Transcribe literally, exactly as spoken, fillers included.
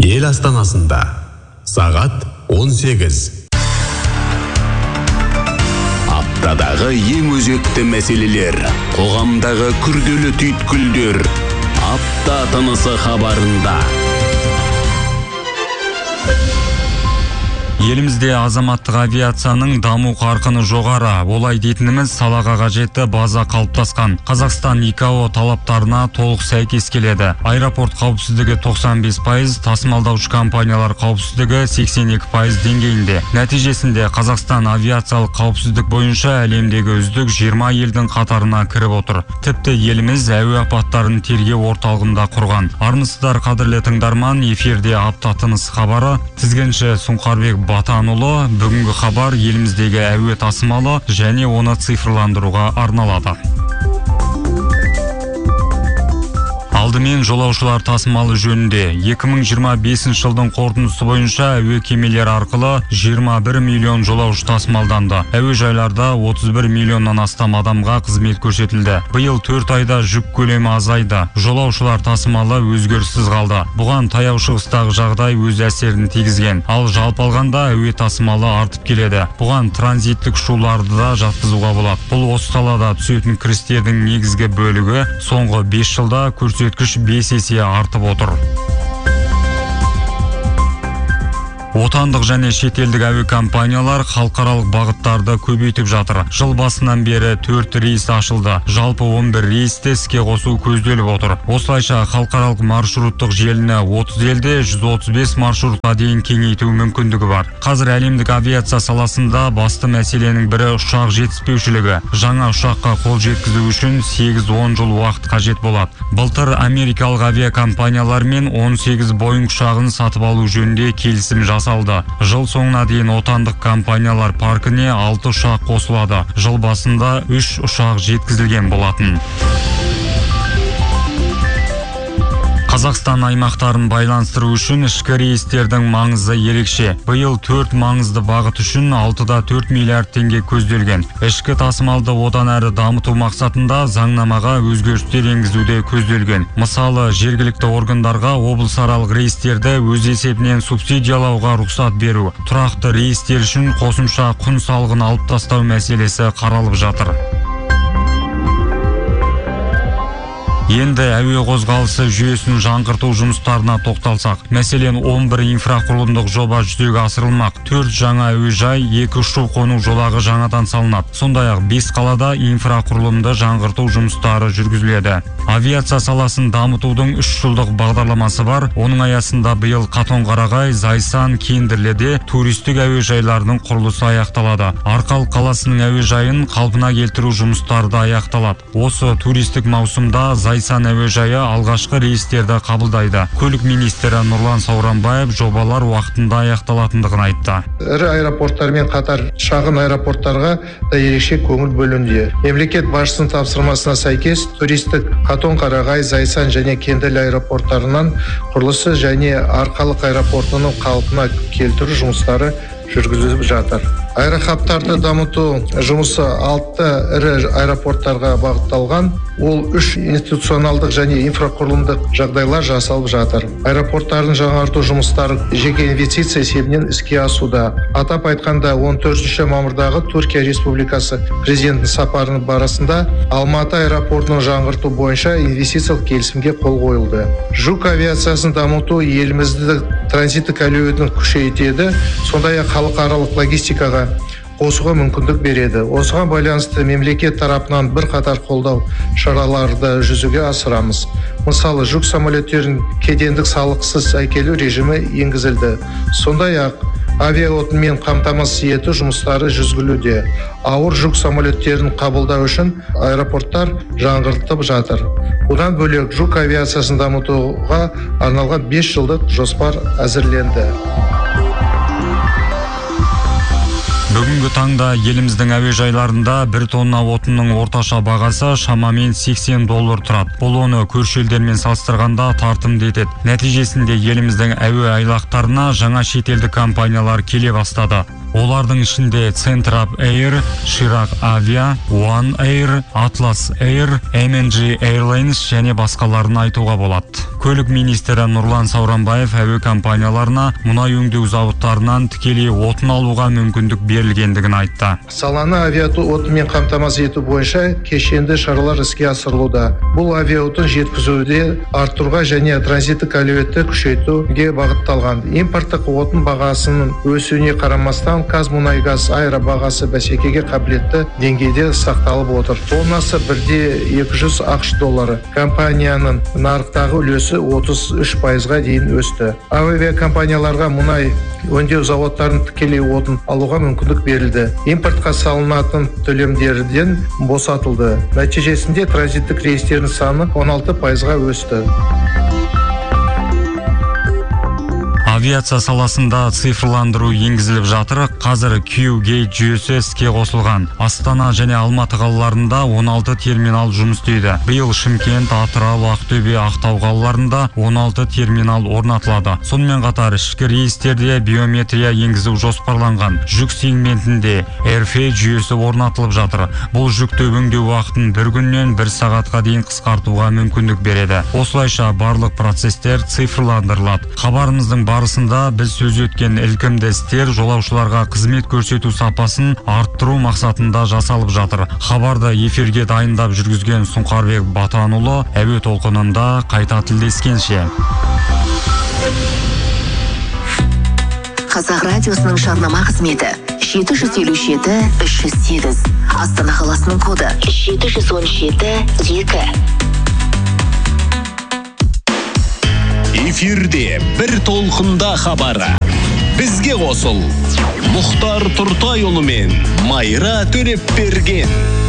Ел астанасында сағат он сегіз. Аптадағы ең өзекті мәселелер, қоғамдағы күрделі түйткілдер, апта тынысы хабарында. Елімізде азаматтық авиацияның даму қарқыны жоғары. Олай дейтініміз салаға қажетті база қалыптасқан. Қазақстан и ка о талаптарына толық сәйкес келеді. Аэропорт қауіпсіздігі тоқсан бес пайыз, тасымалдаушы компаниялар қауіпсіздігі сексен екі пайыз деңгейінде. Нәтижесінде Қазақстан авиациялық қауіпсіздік бойынша әлемдегі үздік жиырма елдің қатарына кіріп отыр. Тіпті еліміз әуе апаттарын тергеу орталығында құрған. Армысыздар қадірлі тыңдарман, эфирде апта тынысы хабары. Тізгінші Сұңқарбек Батанұлы. Бүгінгі хабар еліміздегі әуе тасымалы және оны цифрландыруға арналады. Алдымен жолаушылар тасымалы жөнінде екі мың жиырма бесінші жылдың қорытындысы бойынша әуе кемелері арқылы жиырма бір миллион жолаушы тасымалданды. Әуежайларда отыз бір миллионнан астам адамға қызмет көрсетілді. Биыл төрт айда жүк көлемі азайды. Жолаушылар тасымалы өзгеріссіз қалды. Бұған таяу шығыстағы жағдай өз әсерін тигізген. Ал жалпы алғанда әуе тасымалы артып келеді. Бұған транзиттік ұшуларды да жатқызуға болады. Бұл осы салада түсетін кірістердің негізгі бөлігі соңғы бес жылда көрсеткіш бес есе артып отыр. Отандық және шетелдік әуе компаниялар халықаралық бағыттарды көбейтіп жатыр. Жыл басынан бері төрт рейс ашылды. Жалпы он бір рейсті іске қосу көзделіп отыр. Осылайша халықаралық маршруттық желіні отыз елде жүз отыз бес маршрутқа дейін кеңейту мүмкіндігі бар. Қазір әлемдік авиация саласында басты мәселенің бірі ұшақ жетіспеушілігі. Жаңа ұшаққа қол жеткізу үшін сегіз он жыл уақыт қажет болады. Былтыр америкалық авиакомпаниялармен он сегіз Boeing ұшағын сатып алу жөнінде келісім жасалды. Жыл соңына дейін отандық компаниялар паркіне алты ұшақ қосылады. Жыл басында үш ұшақ жеткізілген болатын. Қазақстан аймақтарын байланыстыру үшін ішкі рейстердің маңызы ерекше. Биыл төрт маңызды бағыт үшін алтыда төрт миллиард теңге көзделген. Ішкі тасымалды одан әрі дамыту мақсатында заңнамаға өзгерістер енгізуде көзделген. Мысалы, жергілікті органдарға облысаралық рейстерді өз есебінен субсидиялауға рұқсат беру, тұрақты рейстер үшін қосымша құн салығын алып тастау мәселесі қаралып жатыр. Енді әуе қозғалысы жүйесін жаңғырту жұмыстарына тоқталсақ, мәселен он бір инфрақұрылымдық жоба жүзеге асырылмақ. төрт жаңа әуежай, екі ұшу-қону жолағы жаңадан салынады. Сондай-ақ бес қалада инфрақұрылымды жаңғырту жұмыстары жүргізіледі. Авиация саласын дамытудың үш жылдық бағдарламасы бар. Оның аясында биыл Қатон-Қарағай, Зайсан, Кендірліде туристік әуежайлардың құрылысы аяқталады. Арқалық қаласының әуежайын қалпына келтіру жұмыстары да аяқталады. Осы туристік маусымда Зайсан әуежайы алғашқы рейстерді қабылдайды. Көлік министрі Нұрлан Сауранбаев жобалар уақытында аяқталатындығын айтты. Ірі аэропорттармен қатар шағын аэропорттарға да ерекше көңіл бөлінуде. Мемлекет басшысының тапсырмасына сәйкес туристік Қатон-Қарағай, Зайсан және Кенділ аэропорттарынан құрылысы және Арқалық аэропортының қалпына келтіру жұмыстары жүргізіліп жатыр. Аэрохабтарды дамыту жұмысы алты ірі аэропорттарға бағытталған. Ол үш институционалдық және инфрақұрылымдық жағдайлар жасалып жатыр. Аэропорттардың жаңарту жұмыстары жеке инвестиция есебінен іске асуда. Атап айтқанда он төртінші мамырдағы Түркия Республикасы президентінің сапарының барысында Алматы аэропортының жаңғырту бойынша инвестициялық келісімге қол қойылды. Жүк авиациясын дамыту елімізді транзиттік әлеуетін күшейтеді, сондай-ақ халықаралық логистикаға қосуға мүмкіндік береді. Осыған байланысты мемлекет тарапынан бір қатар қолдау шараларды жүзеге асырамыз. Мысалы, жүк самолеттерін кедендік салықсыз әкелу режимі енгізілді. Сондай-ақ авиаотынмен қамтамасыз ету жұмыстары жүргізілуде. Ауыр жүк самолеттерін қабылдау үшін аэропорттар жаңғыртылып жатыр. Бұдан бөлек жүк авиациясын дамытуға арналған бес жылдық жоспар әзірленді. Бүгінгі Бүгінгі таңда еліміздің әуежайларында бір тонна отынның орташа бағасы шамамен сексен доллар тұрады. Бұл оны көрші елдермен салыстырғанда тартымды етеді. Нәтижесінде еліміздің әуе айлақтарына жаңа шетелдік компаниялар келе бастады. Олардың ішінде Центрап Air, Ширақ Авиа, One Air, Atlas Air, эм эн джи Airlines және басқаларын айтуға болады. Көлік министрі Нұрлан Сауранбаев әуе компанияларына мұнай өңдеу зауыттарынан тікелей отын алуға мүмкіндік берілгендігін айтты. Саланы авиаотынмен қамтамасыз ету бойынша кешенді шаралар іске асырылуда. Бұл авиаотын жеткізуде арттыруға және транзиттік әлеуетті күшейтуге бағытталған. Импорттық отын бағасының өсуіне қарамастан Қазмұнайгаз айра бағасы бәсекеге қабілетті деңгейде сақталып отыр. Тоннасы бірде екі жүз ақш доллары. Компанияның нарықтағы үлесі отыз үш пайызға дейін өсті. Авиакомпанияларға мұнай өңдеу зауыттарын тікелей отын алуға мүмкіндік берілді. Импортқа салынатын төлемдерден босатылды. Нәтижесінде транзиттік рейстердің саны он алты пайызға өсті. Авиация саласында цифрландыру енгізіліп жатыр. Қазір Q-Gate жүйесі іске қосылған. Астана және Алматы қалаларында он алты терминал жұмыс істейді. Биыл Шымкент, Атырау, Ақтөбе, Ақтау қалаларында он алты терминал орнатылады. Сонымен қатар ішкі рейстерде биометрия енгізу жоспарланған. Жүк сегментінде эр эф эй жүйесі орнатылып жатыр. Бұл жүкті өңдеу уақытын бір күннен бір сағатқа дейін қысқартуға мүмкіндік береді. Осылайша барлық процестер цифрландырылады. Хабарымыздың барысында біз сөз өткен ілкімді істер жолаушыларға қызмет көрсету сапасын арттыру мақсатында жасалып жатыр. Хабарды эфирге дайындап жүргізген Сұңқарбек Батанұлы, әуе толқынында қайта тілдескенше. Қазақ радиосының жарнама қызметі жеті жүз елу жеті үш жүз сегіз. Астана қаласының коды жеті жүз он жеті екі. Эфирде бір толқында хабары. Бізге қосыл. Мұхтар Тұртайұлы мен Майра Төлепберген.